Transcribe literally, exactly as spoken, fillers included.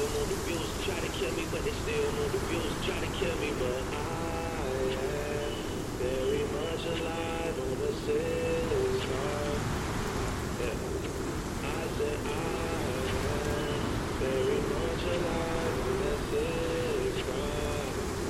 still want the views, try to kill me, but they still want the views, try to kill me, but I